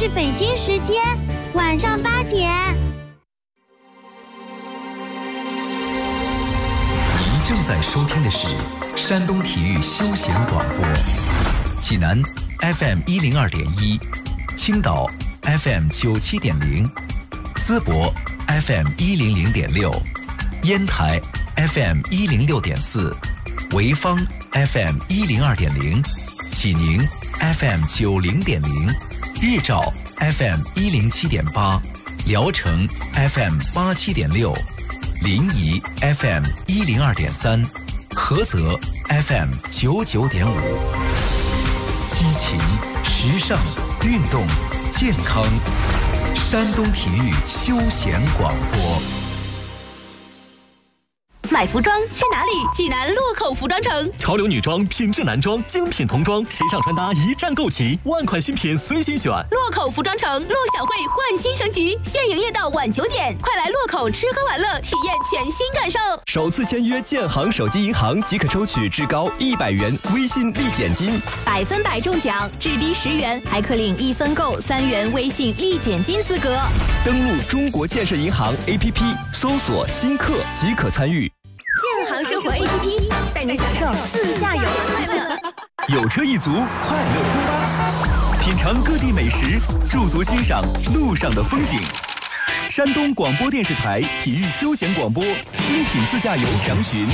是北京时间晚上8点。 您正在收听的是山东体育休闲广播，济南 FM 102.1，青岛 FM 97.0，淄博 FM 100.6，烟台 FM 106.4，潍坊 FM 102.0，济宁 FM 90.0，日照 FM 107.8，聊城 FM 87.6，临沂 FM 102.3，菏泽 FM 99.5。激情、时尚、运动、健康，山东体育休闲广播。 买服装去哪里？济南洛口服装城， 潮流女装、品质男装、精品童装、时尚穿搭一站购齐，万款新品随心选。 洛口服装城陆小慧焕新升级，现营业到晚9点，快来洛口吃喝玩乐，体验全新感受。 首次签约建行手机银行即可抽取至高100元微信立减金 ，100分100中奖，至低10元，还可领1分购3元微信立减金资格。 登录中国建设银行 APP， 搜索新客即可参与。 建行生活 APP 带你享受自驾游的快乐。 有车一族，快乐出发，品尝各地美食，驻足欣赏路上的风景。山东广播电视台体育休闲广播，精品自驾游详询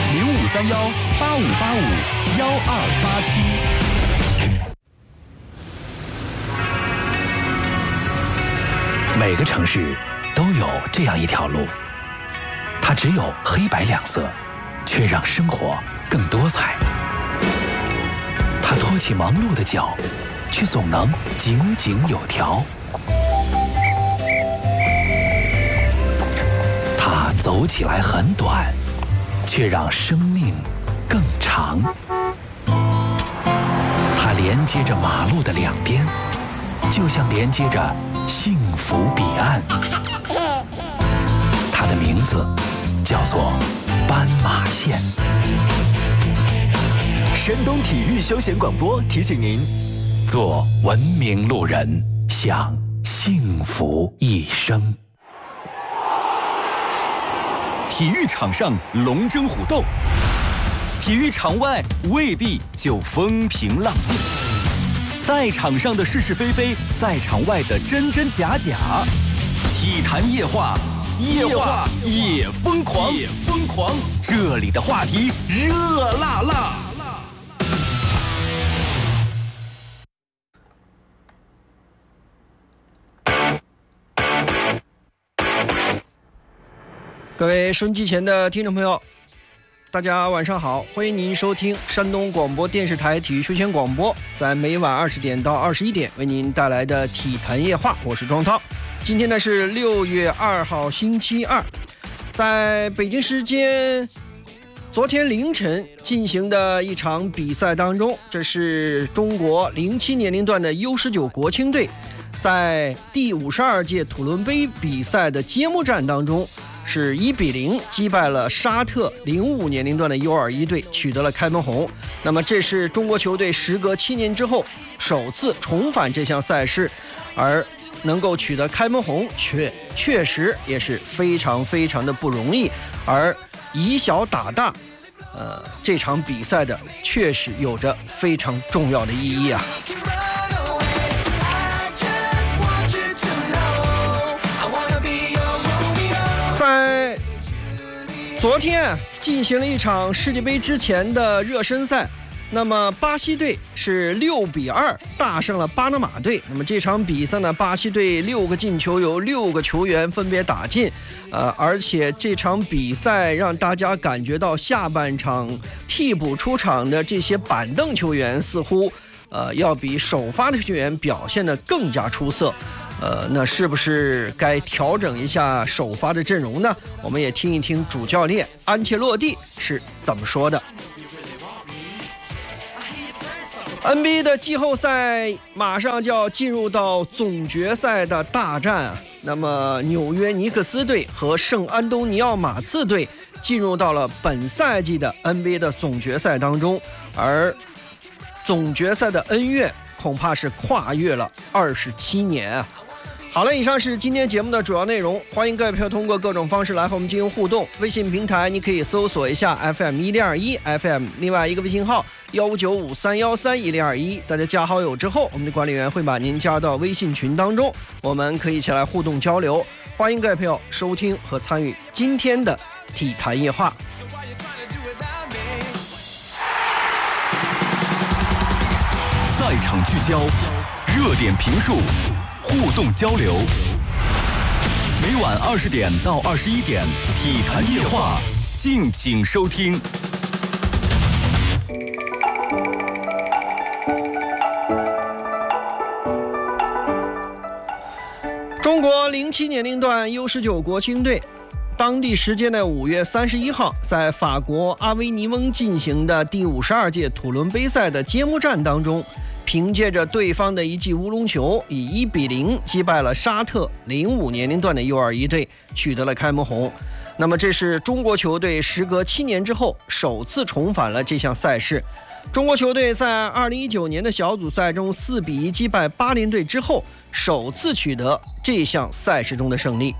0531-8585-1287。 每个城市都有这样一条路，它只有黑白两色，却让生活更多彩。它拖起忙碌的脚，却总能井井有条。它走起来很短，却让生命更长。它连接着马路的两边，就像连接着幸福彼岸。它的名字叫做斑马线。 山东体育休闲广播提醒您： 做文明路人，享幸福一生。 体育场上龙争虎斗，体育场外未必就风平浪静。赛场上的是是非非，赛场外的真真假假。体坛夜话，夜话也疯狂，也疯狂。这里的话题热辣辣。 各位收音机前的听众朋友，大家晚上好，欢迎您收听山东广播电视台体育休闲广播，在每晚20点到21点为您带来的体坛夜话，我是庄涛。今天呢是6月2号星期二，在北京时间昨天凌晨进行的一场比赛当中，这是中国07年龄段的 U19 国青队在第52届土伦杯比赛的揭幕战当中，是1-0击败了沙特05年龄段的 U21 队，取得了开门红。那么这是中国球队时隔7年之后首次重返这项赛事，而能够取得开门红确实也是非常非常的不容易，而以小打大这场比赛的确实有着非常重要的意义啊。在昨天进行了一场世界杯之前的热身赛，那么巴西队是6-2大胜了巴拿马队。那么这场比赛呢，巴西队6个进球由6个球员分别打进，而且这场比赛让大家感觉到下半场替补出场的这些板凳球员似乎要比首发的球员表现得更加出色。那是不是该调整一下首发的阵容呢？我们也听一听主教练安切洛蒂是怎么说的。NBA 的季后赛马上就要进入到总决赛的大战，那么纽约尼克斯队和圣安东尼奥马刺队进入到了本赛季的 NBA 的总决赛当中，而总决赛的恩怨恐怕是跨越了27年啊。好了，以上是今天节目的主要内容，欢迎各位朋友通过各种方式来和我们进行互动。微信平台你可以搜索一下 FM1021 FM， 另外一个微信号15953131021，大家加好友之后，我们的管理员会把您加到微信群当中，我们可以一起来互动交流。欢迎各位朋友收听和参与今天的体坛夜话。 赛场聚焦，热点评述，互动交流。每晚20点到21点，体坛夜话，敬请收听。 中国07年龄段 U19 国青队，当地时间的5月31号，在法国阿维尼翁进行的第52届土伦杯赛的揭幕战当中，凭借着对方的一记乌龙球，以1-0击败了沙特05年龄段的 U21 队，取得了开幕红。那么这是中国球队时隔7年之后首次重返了这项赛事。中国球队在2019年的小组赛中4-1击败巴林队之后，首次取得这项赛事中的胜利。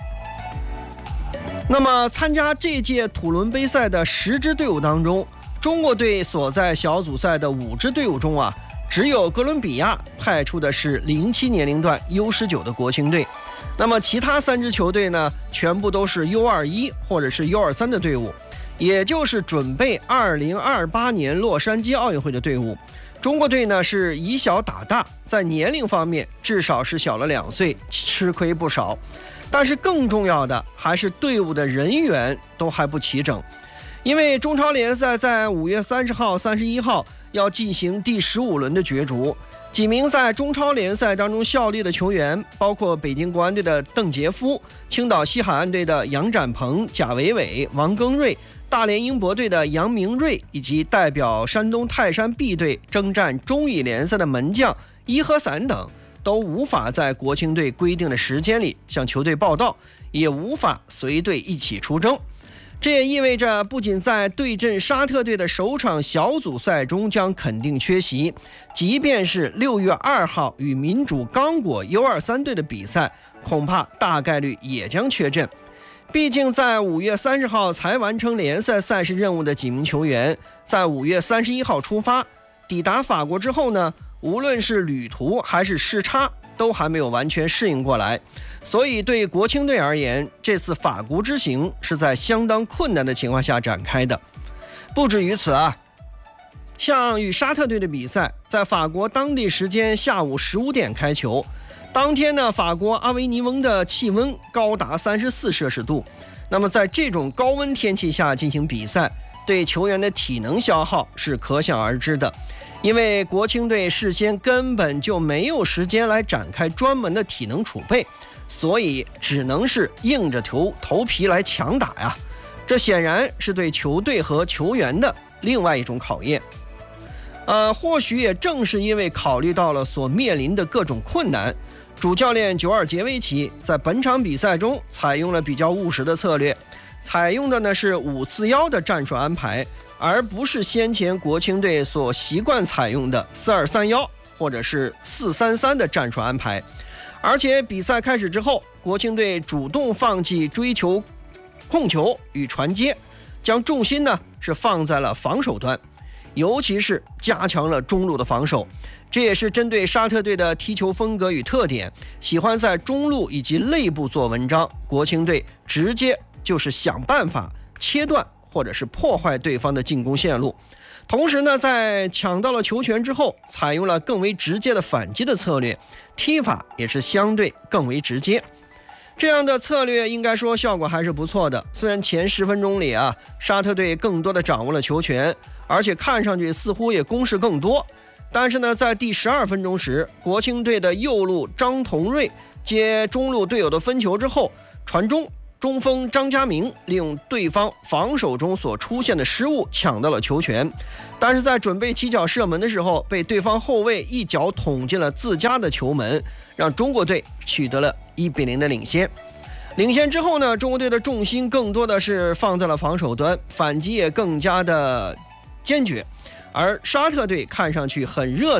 那么参加这届土伦杯赛的10支队伍当中，中国队所在小组赛的5支队伍中啊，只有哥伦比亚派出的是07年龄段 U19 的国青队。那么其他3支球队呢，全部都是 U21 或者是 U23 的队伍，也就是准备2028年洛杉矶奥运会的队伍。中国队呢是以小打大，在年龄方面至少是小了2岁，吃亏不少。但是更重要的还是队伍的人员都还不齐整，因为中超联赛在5月30号、31号要进行第15轮的角逐。几名在中超联赛当中效力的球员，包括北京国安队的邓杰夫、青岛西海岸队的杨展鹏、贾伟伟、王庚瑞、大连英博队的杨明瑞，以及代表山东泰山 B 队征战中乙联赛的门将伊和散等，都无法在国青队规定的时间里向球队报到，也无法随队一起出征。这也意味着不仅在对阵沙特队的首场小组赛中将肯定缺席，即便是6月2号与民主刚果 U23 队的比赛，恐怕大概率也将缺阵。毕竟在5月30号才完成联赛赛事任务的几名球员，在5月31号出发，抵达法国之后呢，无论是旅途还是时差，都还没有完全适应过来。所以对国青队而言，这次法国之行是在相当困难的情况下展开的。不止于此啊，像与沙特队的比赛，在法国当地时间下午15点开球。当天呢，法国阿维尼翁的气温高达34摄氏度。那么在这种高温天气下进行比赛，对球员的体能消耗是可想而知的。因为国青队事先根本就没有时间来展开专门的体能储备，所以只能是硬着头皮来强打呀。这显然是对球队和球员的另外一种考验。或许也正是因为考虑到了所面临的各种困难，主教练久尔杰维奇在本场比赛中采用了比较务实的策略，采用的呢是5-4-1的战术安排，而不是先前国青队所习惯采用的4-2-3-1或者是4-3-3的战术安排。而且比赛开始之后，国青队主动放弃追求控球与传接，将重心呢是放在了防守端，尤其是加强了中路的防守。这也是针对沙特队的踢球风格与特点，喜欢在中路以及内部做文章，国青队直接就是想办法切断或者是破坏对方的进攻线路。同时呢，在抢到了球权之后，采用了更为直接的反击的策略，踢法也是相对更为直接。这样的策略应该说效果还是不错的。虽然前10分钟里啊，沙特队更多的掌握了球权，而且看上去似乎也攻势更多，但是呢，在第12分钟时，国青队的右路张同瑞接中路队友的分球之后传中，中锋张家明利用对方防守中所出现的失误抢到了球权，但是在准备起脚射门的时候，被对方后卫一脚捅进了自家的球门，让中国队取得了1-0的领先。领先之后呢，中国队的重心更多的是放在了防守端，反击也更加的坚决。而沙特队看上去很热闹，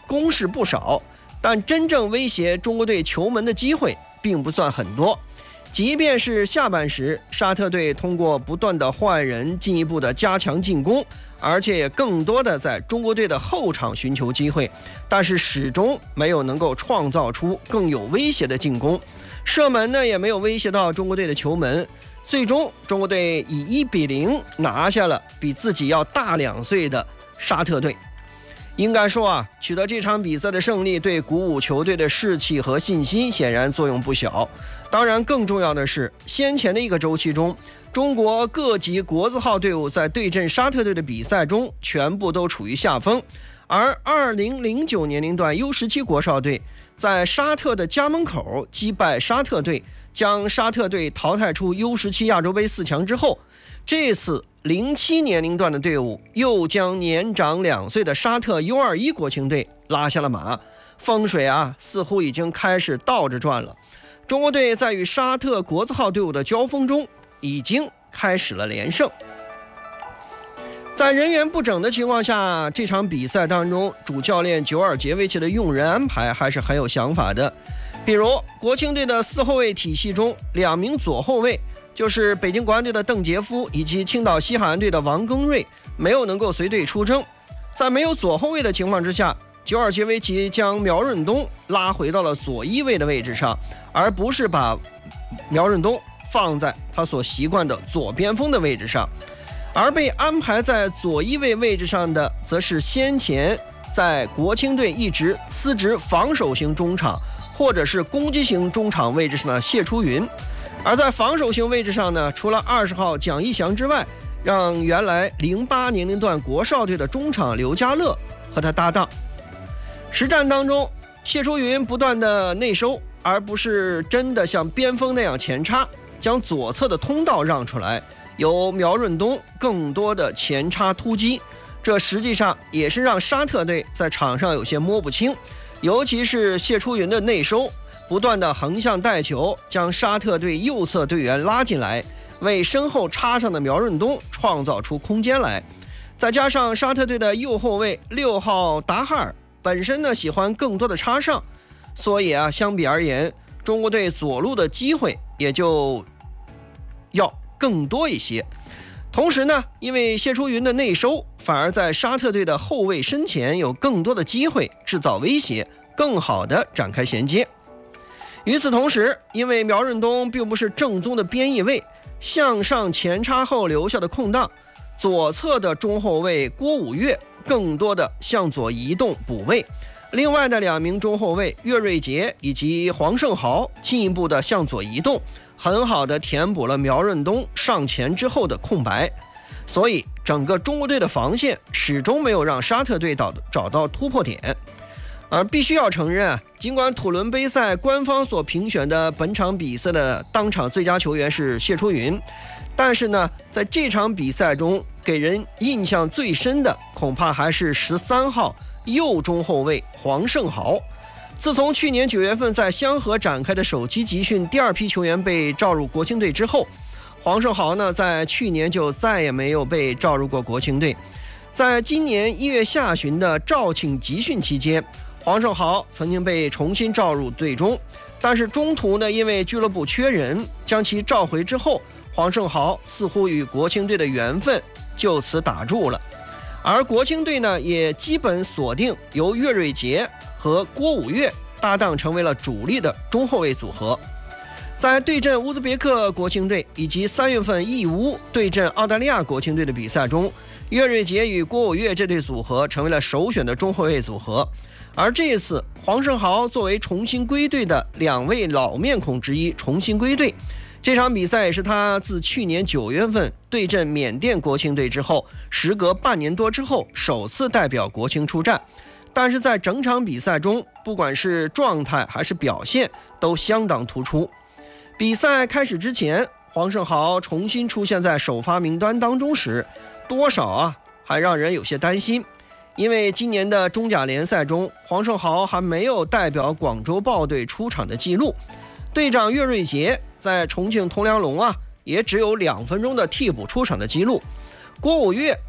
攻势不少，但真正威胁中国队球门的机会并不算很多。即便是下半时，沙特队通过不断的换人，进一步的加强进攻，而且也更多的在中国队的后场寻求机会，但是始终没有能够创造出更有威胁的进攻，射门呢也没有威胁到中国队的球门。最终，中国队以1-0拿下了比自己要大2岁的沙特队。应该说啊，取得这场比赛的胜利对鼓舞球队的士气和信心显然作用不小。当然，更重要的是，先前的一个周期中，中国各级国字号队伍在对阵沙特队的比赛中全部都处于下风，而2009年龄段 U17 国少队在沙特的家门口击败沙特队，将沙特队淘汰出 U17 亚洲杯4强之后，这次07年龄段的队伍又将年长2岁的沙特 U21 国青队拉下了马，风水啊似乎已经开始倒着转了。中国队在与沙特国字号队伍的交锋中已经开始了连胜。在人员不整的情况下，这场比赛当中，主教练久尔杰维奇的用人安排还是很有想法的。比如国青队的4后卫体系中，2名左后卫就是北京国安队的邓杰夫以及青岛西海岸队的王庚瑞没有能够随队出征。在没有左后卫的情况之下，久尔杰维奇将苗润东拉回到了左1卫的位置上，而不是把苗润东放在他所习惯的左边锋的位置上。而被安排在左1卫位置上的，则是先前在国青队一直司职防守型中场或者是攻击型中场位置上的谢初云。而在防守型位置上呢，除了20号蒋一翔之外，让原来08年龄段国少队的中场刘家乐和他搭档。实战当中，谢初云不断的内收，而不是真的像边锋那样前插，将左侧的通道让出来，由苗润东更多的前插突击，这实际上也是让沙特队在场上有些摸不清，尤其是谢初云的内收，不断的横向带球，将沙特队右侧队员拉进来，为身后插上的苗润东创造出空间来。再加上沙特队的右后卫6号达哈尔本身呢喜欢更多的插上，所以啊，相比而言，中国队左路的机会也就要更多一些。同时呢，因为谢初云的内收，反而在沙特队的后卫身前有更多的机会制造威胁，更好的展开衔接。与此同时，因为苗润东并不是正宗的边翼位，向上前插后留下的空档，左侧的中后卫郭武岳更多的向左移动补位，另外的2名中后卫岳瑞杰以及黄胜豪进一步的向左移动，很好的填补了苗润东上前之后的空白。所以整个中国队的防线始终没有让沙特队找到突破点。而必须要承认啊，尽管土伦杯赛官方所评选的本场比赛的当场最佳球员是谢初云，但是呢，在这场比赛中给人印象最深的恐怕还是13号右中后卫黄胜豪。自从去年9月份在香河展开的首期集训第2批球员被召入国青队之后，黄胜豪呢在去年就再也没有被召入过国青队。在今年1月下旬的肇庆集训期间，黄胜豪曾经被重新召入队中，但是中途呢，因为俱乐部缺人，将其召回之后，黄胜豪似乎与国青队的缘分就此打住了。而国青队呢，也基本锁定由岳瑞杰和郭武岳搭档，成为了主力的中后卫组合。在对阵乌兹别克国青队以及3月份义乌对阵澳大利亚国青队的比赛中，岳瑞杰与郭武岳这对组合成为了首选的中后卫组合。而这一次，黄胜豪作为重新归队的2位老面孔之一重新归队，这场比赛也是他自去年9月份对阵缅甸国青队之后，时隔半年多之后首次代表国青出战。但是在整场比赛中，不管是状态还是表现都相当突出。比赛开始之前，黄胜豪重新出现在首发名单当中时，多少还让人有些担心。因为今年的中甲联赛中，黄胜豪还没有代表广州豹队出场的记录。队长岳瑞杰在重庆铜梁龙也只有2分钟的替补出场的记录。郭武岳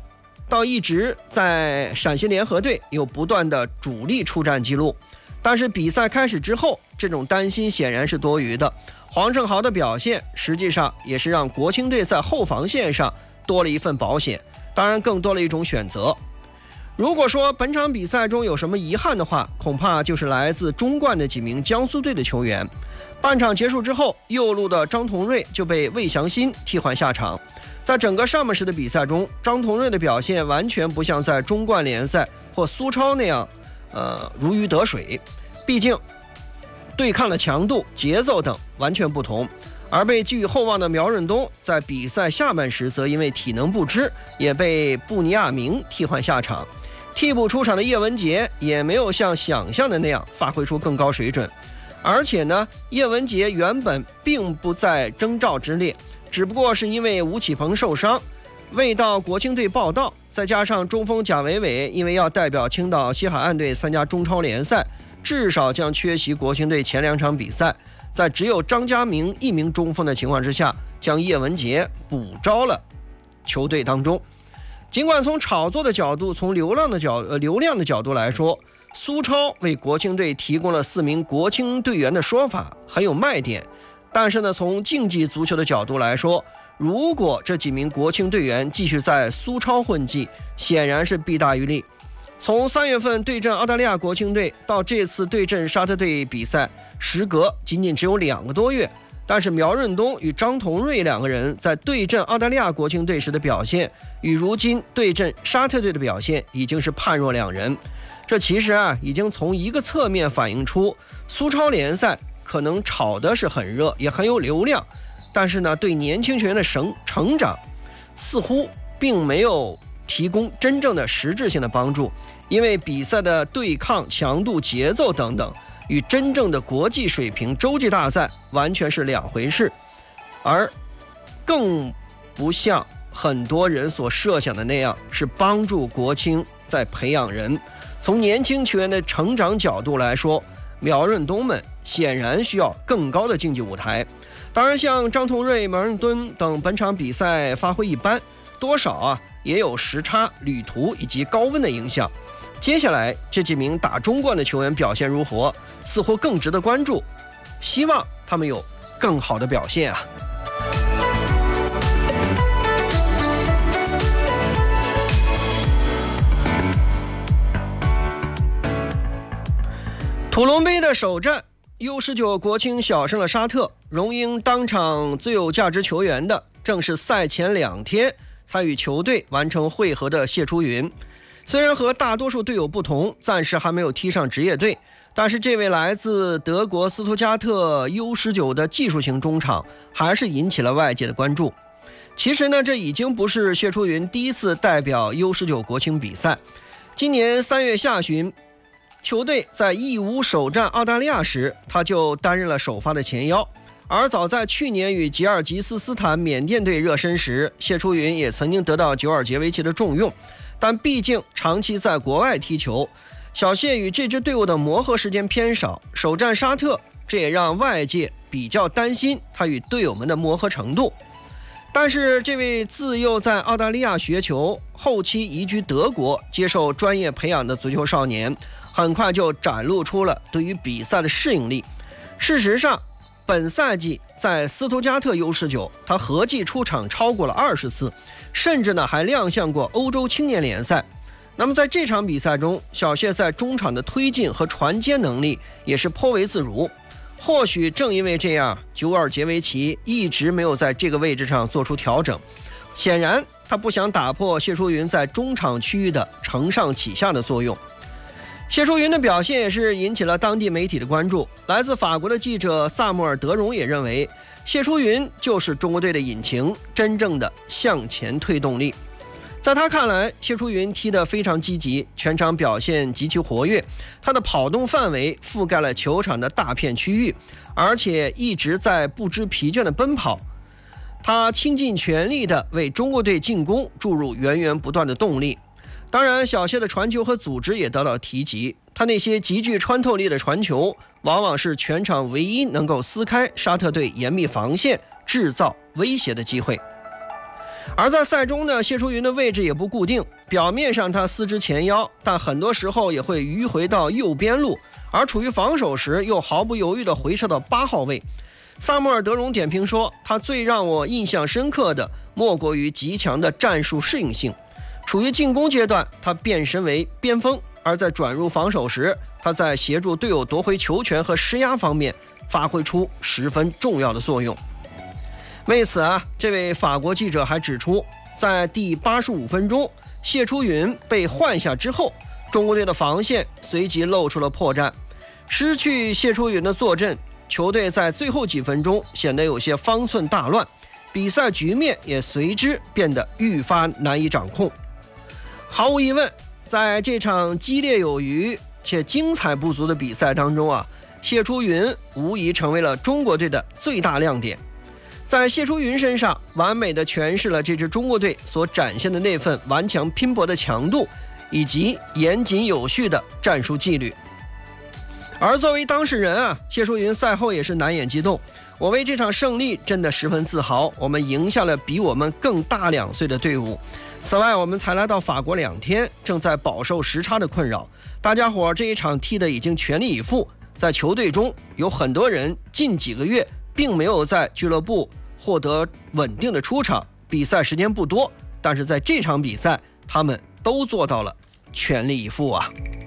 倒一直在陕西联合队有不断的主力出战记录。但是比赛开始之后，这种担心显然是多余的。黄胜豪的表现实际上也是让国青队在后防线上多了一份保险，当然更多了一种选择。如果说本场比赛中有什么遗憾的话，恐怕就是来自中冠的几名江苏队的球员。半场结束之后，右路的张同瑞就被魏祥新替换下场。在整个上半时的比赛中，张同瑞的表现完全不像在中冠联赛或苏超那样如鱼得水，毕竟对抗的强度、节奏等完全不同。而被寄予厚望的苗润东在比赛下半时则因为体能不支，也被布尼亚明替换下场。替补出场的叶文洁也没有像想象的那样发挥出更高水准。而且呢，叶文洁原本并不在征召之列，只不过是因为吴启鹏受伤未到国青队报到，再加上中锋贾维伟因为要代表青岛西海岸队参加中超联赛，至少将缺席国青队前2场比赛，在只有张家明1名中锋的情况之下，将叶文洁补招了球队当中。尽管从炒作的角度，从流量的角度来说，苏超为国青队提供了4名国青队员的说法很有卖点，但是呢，从竞技足球的角度来说，如果这几名国青队员继续在苏超混迹，显然是弊大于利。从3月份对阵澳大利亚国青队到这次对阵沙特队比赛，时隔仅仅只有2个多月，但是苗润东与张同瑞2个人在对阵澳大利亚国青队时的表现，与如今对阵沙特队的表现已经是判若两人。这其实已经从一个侧面反映出苏超联赛可能炒的是很热，也很有流量，但是呢，对年轻球员的成长似乎并没有提供真正的实质性的帮助，因为比赛的对抗强度、节奏等等与真正的国际水平洲际大赛完全是2回事，而更不像很多人所设想的那样是帮助国青在培养人。从年轻球员的成长角度来说，苗润东们显然需要更高的竞技舞台。当然，像张同瑞、苗润东等本场比赛发挥一般，多少也有时差、旅途以及高温的影响。接下来这几名打中冠的球员表现如何，似乎更值得关注，希望他们有更好的表现啊。土龙杯的首战 U19 国青小胜了沙特，荣膺当场最有价值球员的正是赛前2天参与球队完成会合的谢初云。虽然和大多数队友不同，暂时还没有踢上职业队，但是这位来自德国斯图加特 U19 的技术型中场还是引起了外界的关注。其实呢，这已经不是谢初云第一次代表 U19 国青比赛。今年3月下旬，球队在义乌首战澳大利亚时，他就担任了首发的前腰。而早在去年与吉尔吉斯斯坦缅甸队热身时，谢初云也曾经得到久尔杰维奇的重用，但毕竟长期在国外踢球，小谢与这支队伍的磨合时间偏少。首战沙特，这也让外界比较担心他与队友们的磨合程度。但是这位自幼在澳大利亚学球，后期移居德国接受专业培养的足球少年，很快就展露出了对于比赛的适应力。事实上，本赛季在斯图加特 U19， 他合计出场超过了20次，甚至呢还亮相过欧洲青年联赛。那么在这场比赛中，小谢在中场的推进和传接能力也是颇为自如。或许正因为这样，久尔杰维奇一直没有在这个位置上做出调整。显然他不想打破谢初云在中场区域的承上启下的作用。谢初云的表现也是引起了当地媒体的关注。来自法国的记者萨穆尔·德容也认为，谢初云就是中国队的引擎，真正的向前推动力。在他看来，谢初云踢得非常积极，全场表现极其活跃，他的跑动范围覆盖了球场的大片区域，而且一直在不知疲倦的奔跑。他倾尽全力地为中国队进攻注入源源不断的动力。当然，小谢的传球和组织也得到提及，他那些极具穿透力的传球，往往是全场唯一能够撕开沙特队严密防线、制造威胁的机会。 而在赛中呢，谢淑云的位置也不固定，表面上他四肢前腰，但很多时候也会迂回到右边路，而处于防守时又毫不犹豫地回撤到8号位。萨穆尔·德容点评说，他最让我印象深刻的莫过于极强的战术适应性。处于进攻阶段，他变身为边锋，而在转入防守时，他在协助队友夺回球权和施压方面发挥出十分重要的作用。为此这位法国记者还指出，在第85分钟谢淑云被换下之后，中国队的防线随即露出了破绽。失去谢淑云的坐镇，球队在最后几分钟显得有些方寸大乱，比赛局面也随之变得愈发难以掌控。毫无疑问，在这场激烈有余且精彩不足的比赛当中谢淑云无疑成为了中国队的最大亮点。在谢淑云身上，完美的诠释了这支中国队所展现的那份顽强拼搏的强度，以及严谨有序的战术纪律。而作为当事人谢淑云赛后也是难掩激动，我为这场胜利真的十分自豪，我们赢下了比我们更大2岁的队伍。此外，我们才来到法国2天，正在饱受时差的困扰，大家伙这一场踢得已经全力以赴。在球队中有很多人近几个月并没有在俱乐部获得稳定的出场，比赛时间不多，但是在这场比赛他们都做到了全力以赴